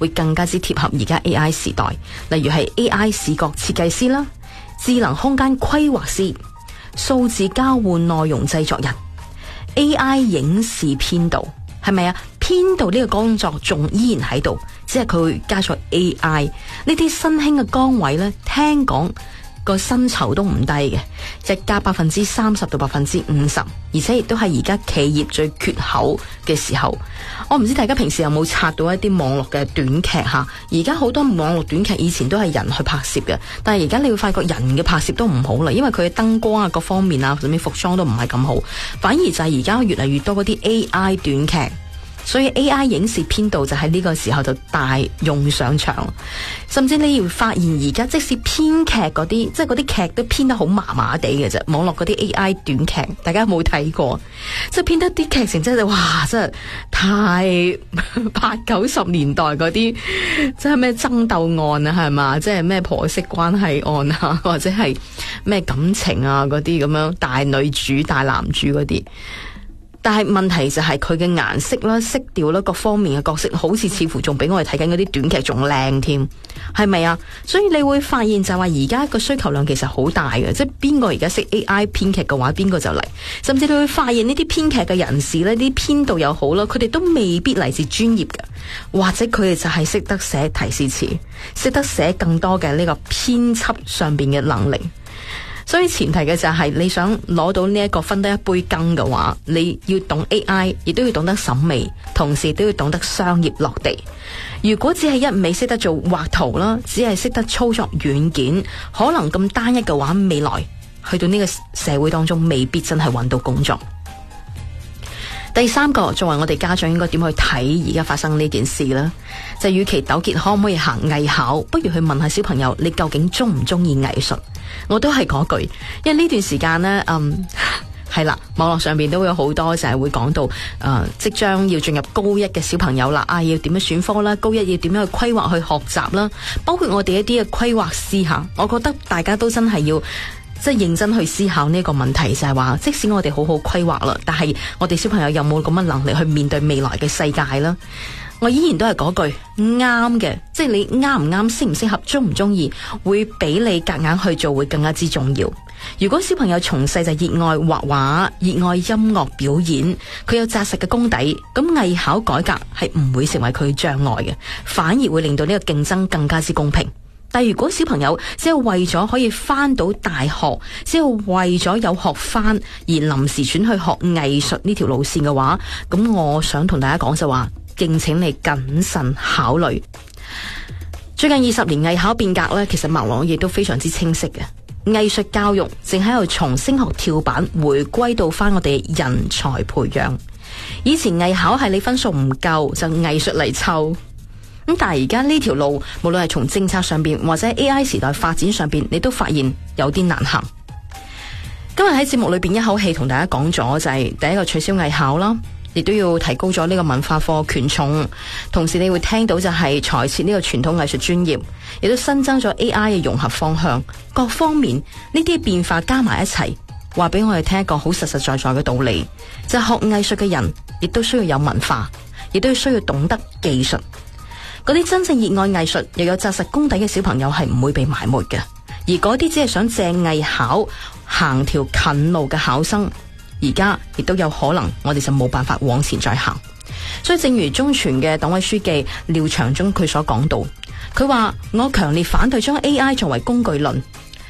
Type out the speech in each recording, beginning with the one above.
會更加之貼合而家 AI 時代，例如係 AI 視覺設計師啦、智能空間規劃師、數字交換內容製作人、AI 影視編導，係咪啊？編導呢個工作仲依然喺度，只係佢會加咗 AI 呢啲新興嘅崗位呢，聽講個薪酬都唔低嘅，日加30%到50%，而且亦都係而家企業最缺口嘅時候。我唔知大家平時有冇刷到一啲網絡嘅短劇吓？而家好多網絡短劇以前都係人去拍攝嘅，但係而家你會發覺人嘅拍攝都唔好啦，因為佢嘅燈光啊各方面啊，甚至服裝都唔係咁好，反而就係而家越嚟越多嗰啲 AI 短劇。所以 AI 影視編導就喺呢個時候就大用上場，甚至你要發現而家即使編劇嗰啲，即係嗰啲劇都編得好麻麻地嘅啫。網絡嗰啲 AI 短劇，大家有冇睇過？即係編得啲劇情真係哇，真係太80-90年代嗰啲，即係咩爭鬥案啊，係嘛？即係咩婆媳關係案啊，或者係咩感情啊嗰啲咁樣，大女主大男主嗰啲。但係問題就係佢嘅顏色啦、色調啦、各方面嘅角色，好似似乎仲比我哋睇緊嗰啲短劇仲靚添，係咪啊？所以你會發現就係話而家個需求量其實好大嘅，即係邊個而家識 AI 編劇嘅話，邊個就嚟。甚至你會發現呢啲編劇嘅人士呢，啲編導又好啦，佢哋都未必嚟自專業嘅，或者佢哋就係識得寫提示詞，識得寫更多嘅呢個編輯上邊嘅能力。所以前提嘅就係你想攞到呢一個分得一杯羹嘅話，你要懂 AI， 亦都要懂得審美，同時都要懂得商業落地。如果只係一味識得做畫圖啦，只係識得操作軟件，可能咁單一嘅話，未來去到呢個社會當中，未必真係揾到工作。第三個，作為我哋家長應該點去睇而家發生呢件事呢？就與其糾結可唔可以行藝考，不如去問下小朋友，你究竟中唔中意藝術？我都係嗰句，因為呢段時間呢，係啦，網絡上邊都會有好多就係會講到，即將要進入高一嘅小朋友啦，要點樣選科啦，高一要點樣去規劃去學習啦，包括我哋一啲嘅規劃師吓，我覺得大家都真係要即係認真去思考呢個問題，就係話，即使我哋好好規劃啦，但係我哋小朋友有冇咁嘅能力去面對未來嘅世界啦？我依然都係嗰句啱嘅，即係你啱唔啱、適唔適合、中唔中意，會比你夾硬去做會更加之重要。如果小朋友從細就熱愛畫畫、熱愛音樂表演，佢有紮實嘅功底，咁藝考改革係唔會成為佢障礙嘅，反而會令到呢個競爭更加之公平。但如果小朋友只係為咗可以翻到大學，只係為咗有學翻而臨時轉去學藝術呢條路線嘅話，咁我想同大家講就話，敬請你謹慎考慮。最近20年藝考變革呢，其實脈絡亦都非常之清晰嘅。藝術教育正喺度從升學跳板回歸到翻我哋人才培養。以前藝考係你分數唔夠就藝術嚟湊。咁但係而家呢條路，無論係從政策上邊或者 AI 時代發展上邊，你都發現有啲難行。今日喺節目裏邊一口氣同大家講咗，就係第一個取消藝考啦，亦都要提高咗呢個文化課權重，同時你會聽到就係裁撤呢個傳統藝術專業，亦都新增咗 AI 嘅融合方向，各方面呢啲變化加埋一齊，話俾我哋聽一個好實實在在嘅道理，就係學藝術嘅人亦都需要有文化，亦都需要懂得技術。嗰啲真正熱愛藝術又有紮實功底嘅小朋友係唔會被埋沒嘅，而嗰啲只係想借藝考行條近路嘅考生，而家亦都有可能我哋就冇辦法往前再行。所以正如中傳嘅黨委書記廖長中佢所講到，佢話我強烈反對將 AI 作為工具論。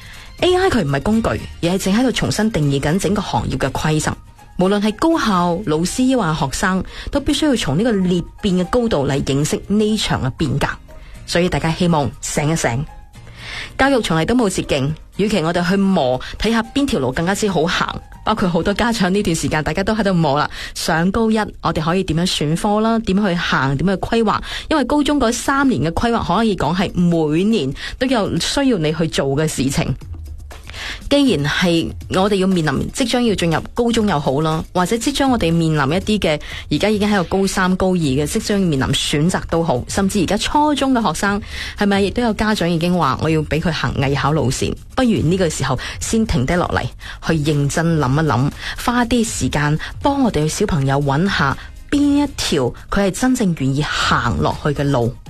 AI 佢唔係工具，而係正喺度重新定義緊整個行業嘅規則。無論係高校、老師抑或學生，都必須要從呢個裂變嘅高度嚟認識呢場嘅變革。所以大家希望醒一醒，教育從嚟都冇捷徑，與其我哋去磨睇下邊條路更加之好行，包括好多家長呢段時間大家都喺度磨啦。上高一我哋可以點樣選科啦，點樣去行，點樣去規劃，因為高中嗰3年嘅規劃可以講係每年都有需要你去做嘅事情。既然係我哋要面臨即將要進入高中又好啦，或者即將我哋面臨一啲嘅而家已經喺度高3、高2嘅即將要面臨選擇都好，甚至而家初中嘅學生係咪亦都有家長已經話我要俾佢行藝考路線，不如呢個時候先停低落嚟，去認真諗一諗，花啲時間幫我哋嘅小朋友揾下邊一條佢係真正願意行落去嘅路。